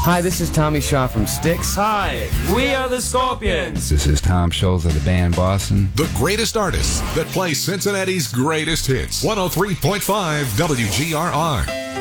Hi, this is Tommy Shaw from Styx. Hi, we are the Scorpions. This is Tom Scholz of the band Boston. The greatest artists that play Cincinnati's greatest hits. 103.5 WGRR.